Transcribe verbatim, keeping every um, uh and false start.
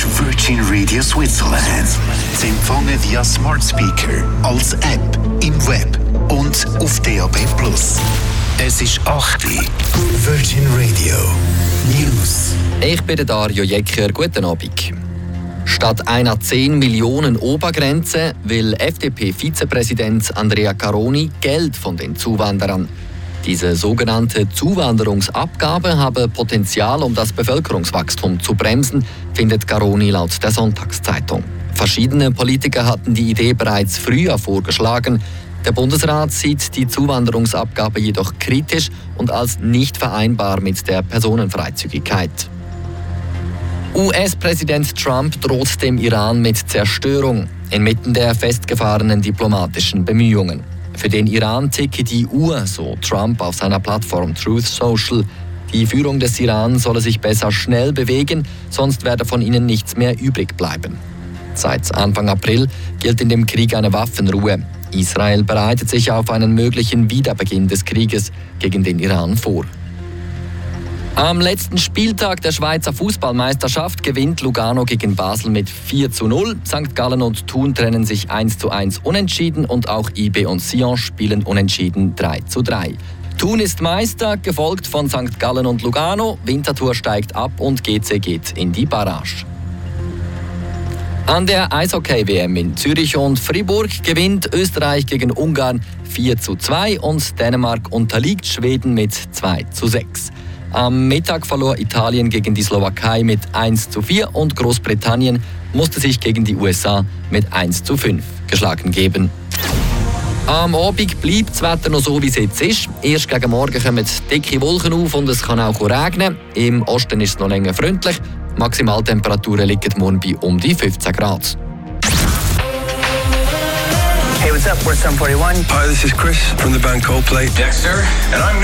ist Virgin Radio Switzerland. Sie empfangen via Smart Speaker, als App, im Web und auf D A B plus. Es ist acht Uhr. Virgin Radio News. Ich bin Dario Jecker. Guten Abend. Statt einer zehn Millionen Obergrenze will F D P-Vizepräsident Andrea Caroni Geld von den Zuwanderern. Diese sogenannte Zuwanderungsabgabe habe Potenzial, um das Bevölkerungswachstum zu bremsen, findet Caroni laut der Sonntagszeitung. Verschiedene Politiker hatten die Idee bereits früher vorgeschlagen. Der Bundesrat sieht die Zuwanderungsabgabe jedoch kritisch und als nicht vereinbar mit der Personenfreizügigkeit. U S-Präsident Trump droht dem Iran mit Zerstörung inmitten der festgefahrenen diplomatischen Bemühungen. Für den Iran ticke die Uhr, so Trump auf seiner Plattform Truth Social. Die Führung des Iran solle sich besser schnell bewegen, sonst werde von ihnen nichts mehr übrig bleiben. Seit Anfang April gilt in dem Krieg eine Waffenruhe. Israel bereitet sich auf einen möglichen Wiederbeginn des Krieges gegen den Iran vor. Am letzten Spieltag der Schweizer Fußballmeisterschaft gewinnt Lugano gegen Basel mit vier zu null. Sankt Gallen und Thun trennen sich eins zu eins unentschieden und auch I B und Sion spielen unentschieden drei zu drei. Thun ist Meister, gefolgt von Sankt Gallen und Lugano. Winterthur steigt ab und G C geht in die Barrage. An der Eishockey-W M in Zürich und Fribourg gewinnt Österreich gegen Ungarn vier zu zwei und Dänemark unterliegt Schweden mit zwei zu sechs. Am Mittag verlor Italien gegen die Slowakei mit eins zu vier und Großbritannien musste sich gegen die U S A mit eins zu fünf geschlagen geben. Am Abend bleibt das Wetter noch so, wie es jetzt ist. Erst gegen Morgen kommen dicke Wolken auf und es kann auch regnen. Im Osten ist es noch länger freundlich. Maximaltemperaturen liegen morgen bei um die fünfzehn Grad. Hey, what's up? We're Sum forty-one. Hi, this is Chris from the band Coldplay. Dexter, and I'm